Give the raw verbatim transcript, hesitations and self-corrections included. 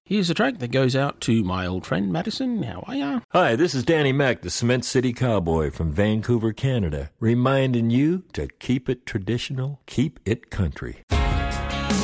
Here's a track that goes out to my old friend Madison. How are ya? Hi, this is Danny Mac, the Cement City Cowboy from Vancouver, Canada, reminding you to keep it traditional, keep it country.